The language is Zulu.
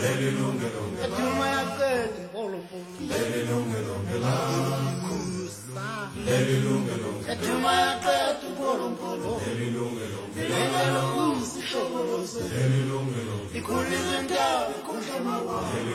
Eduma yaqeda uNkulunkulu eduma yaqeda uNkulunkulu ilungelo kuyisihlobo ikhulile indawo ikhundla